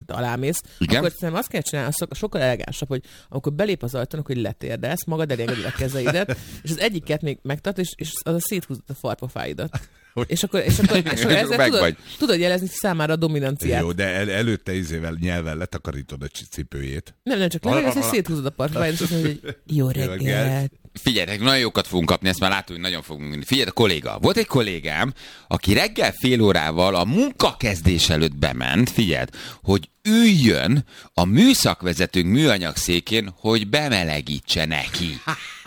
alámész, igen? Akkor szerintem azt kell csinálni, sokkal elegánsabb, hogy amikor belép az ajtón, hogy letérdelsz, magad elengeded a kezeidet, és az egyiket még megtart, és az a széthúzod a farpofáidat. És akkor ezzel tudod jelezni számára a dominanciát. Jó, de előtte izével nyelven letakarítod a cipőjét. Nem, csak legalább, hogy széthúzod a farpofáidat, és azt mondod, hogy jó reggelt. Figyeljetek, nagyon jókat fogunk kapni, ezt már látom, hogy nagyon fogunk működni. Figyelj, a kolléga. Volt egy kollégám, aki reggel fél órával a munkakezdés előtt bement, figyeld, hogy üljön a műszakvezetőnk műanyagszékén, hogy bemelegítse neki.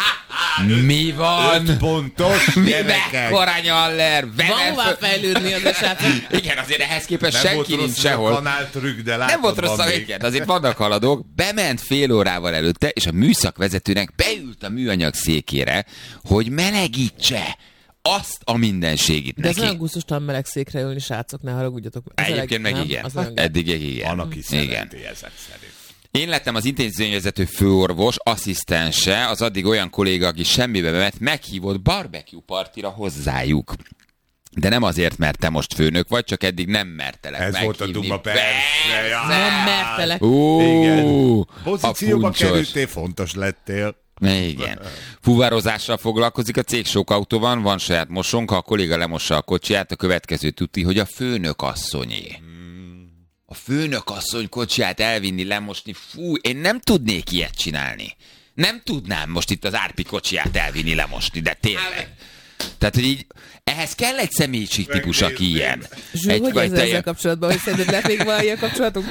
Mi van? 5 pontos gyerekek. Mekkora Nyaller? Van hová fejlődni az esetben. Igen, azért ehhez képest Nem senki nincs sehol. Nem volt rossz a kanáltrükk, de látod, nem volt rossz a végén, azért vannak haladók. Bement fél órával előtte, és a műszakvezetőnek beült a műanyag székére, hogy melegítse azt a mindenségit de neki. ez olyan gusztustalan meleg székre ülni, srácok, ne haragudjatok. Egyébként meg igen. Eddig igen. Van, aki szereti ezek szerint. Én lettem az intézményvezető főorvos, asszisztense, az addig olyan kolléga, aki semmibe ment, meghívott barbecue partira hozzájuk. De nem azért, mert te most főnök vagy, csak eddig nem mertelek ez meghívni. Ez volt a duma, persze. Nem mertelek. Igen. Pozícióba kerültél, fontos lettél. Igen. Fuvározással foglalkozik a cég, sok autó van saját mosónk, ha a kolléga lemossa a kocsiját, a következő tuti, hogy a főnök asszonyé. A főnök asszony kocsiját elvinni, lemosni, fú, én nem tudnék ilyet csinálni. Nem tudnám most itt az Árpi kocsiját elvinni, lemosni, de tényleg. Tehát, hogy így, ehhez kell egy személyiségtípus, aki ilyen. Zsú, hogy ezzel kapcsolatban, hogy szerinted lehet még van ilyen kapcsolatunk?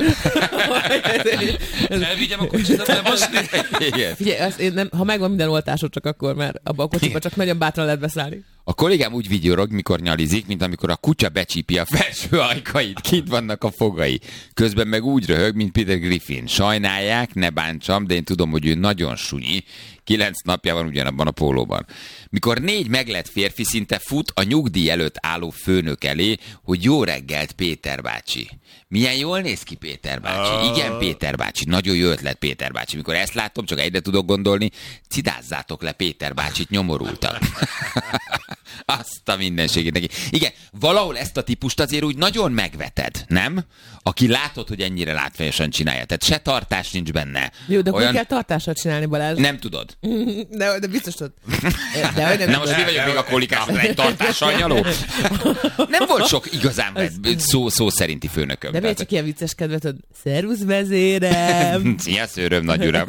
Elvigyem a kocsidat lemosni? Figyelj, ha megvan minden oltásod, csak akkor, mert abban a kocsiba csak nagyon bátran lehet beszállni. A kollégám úgy vigyorog, mikor nyalizik, mint amikor a kutya becsípi a felső ajkait. Kint vannak a fogai. Közben meg úgy röhög, mint Peter Griffin. Sajnálják, ne bántsam, de én tudom, hogy ő nagyon sunyi. 9 napja van ugyanabban a pólóban. Mikor 4 meglett férfi szinte fut a nyugdíj előtt álló főnök elé, hogy jó reggelt, Péter bácsi. Milyen jól néz ki Péter bácsi. Igen, Péter bácsi. Nagyon jó ötlet, Péter bácsi. Mikor ezt látom, csak egyre tudok gondolni, cidázzátok le Péter bácsit, nyomorultak. Azt a mindenségét neki. Igen, valahol ezt a típust azért úgy nagyon megveted, nem? Aki látod, hogy ennyire látványosan csinálja. Tehát se tartás nincs benne. Jó, de olyan... kell tartással csinálni, Balázs? Nem tudod. De biztos tudod. De most mi vagyok még a kolikásra egy tartással nyaló? Nem volt sok igazán szó szerinti főnököm. De miért csak ilyen vicces kedvet, szervusz vezérem! Szia, szőröm, nagy uram!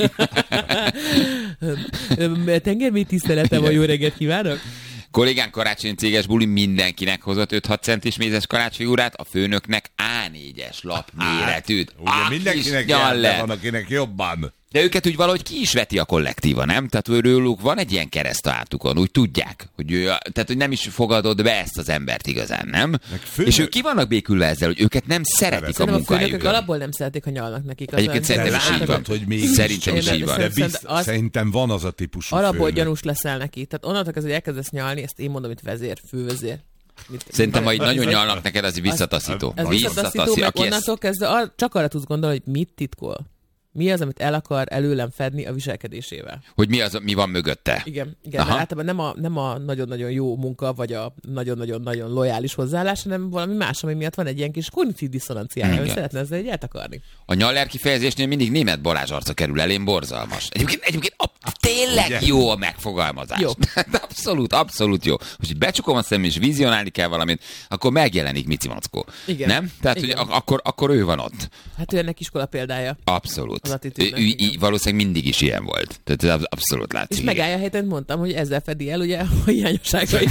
Tengermély tiszteletem, a jó reggelt kívánok! Kollégánk karácsonyi céges buli mindenkinek hozott 5-6 centis mézes karácsonyfigurát, a főnöknek A4-es lap méretűt. Ugye mindenkinek van, akinek jobban. De őket úgy valahogy ki is veti a kollektíva, nem? Tehát őrülük van egy ilyen kereszt a hátukon, úgy tudják, hogy tehát hogy nem is fogadod be ezt az embert igazán, nem? És ők ki vannak békülve ezzel, hogy őket nem szeretik a munkájukon. A főnökök alapból nem szeretik, ha nyalnak nekik. Egyébként szerintem is így van. Szerintem is így van. De szerintem van az a típusú alapból főnök. Gyanús leszel neki. Tehát onnantól kezdve, hogy elkezdesz nyalni, ezt én mondom, itt vezér, fővezér. Szerintem, ha így nagyon nyalnak neked, az visszataszító. Ez visszataszító, meg onnantól kezdve csak arra tudsz gondolni, hogy mit titkol. Mi az, amit el akar előlem fedni a viselkedésével? Hogy mi van mögötte? Igen, általában nem a nagyon-nagyon jó munka, vagy a nagyon-nagyon-nagyon lojális hozzáállás, hanem valami más, ami miatt van egy ilyen kis kognitív diszonanciája, hogy szeretne ezzel egy eltakarni. A Nyaller kifejezésnél mindig német Balázs arca kerül elém, borzalmas. Egyébként tényleg ugye? Jó a megfogalmazás. Jó. Abszolút jó. Hogy becsukom a szemem és vizionálni kell valamit, akkor megjelenik Mici Mackó. Igen. Nem? Tehát, igen. Hogy akkor ő van ott. Hát ő ennek iskola példája. Abszolút. Valószínűleg mindig is ilyen volt. Tehát ez abszolút látszik. És megállja a helyet, mondtam, hogy ezzel fedi el ugye a hiányosságait.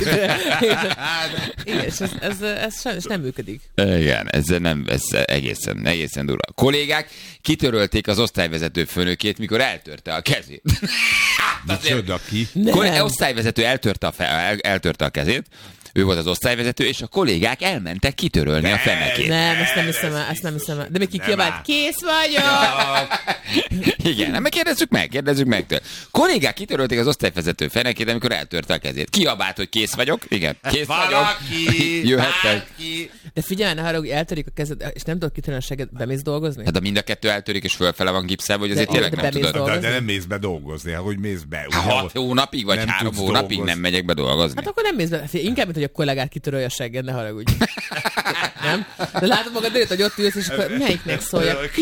Igen, és ez sajnos nem működik. Igen, ez egészen durva. A kollégák kitörölték az osztályvezető főnökét, mikor eltörte a kezét. Micsoda ki? Osztályvezető eltörte a kezét, ő volt az osztályvezető, és a kollégák elmentek kitörölni a fenekét. Nem, ezt nem hiszem el. De még kiabált, kész vagyok! Igen, kérdezzük meg tőle. Kollégák kitörölték az osztályvezető fenekét, amikor eltörte a kezét. Kiabált, hogy kész vagyok? Igen, kész vagyok. Jöhettek. De figyelj, ne haragudj, eltörik a kezed, és nem tudod kitörölni a seged, bemész dolgozni? Hát mind a kettő eltörik, és fölfele van gipszelve, hogy azért tényleg nem tudod. De nem mész be dolgozni, hogy mész be. 6 hónapig, vagy 3 hónapig nem megyek be dolgozni. Hát akkor nem mész be. Inkább, mint hogy a kollégát kitörölje a segged, ne haragudj. Nem? De látod magad, hogy ott ülsz, és akkor melyiknek szóljak?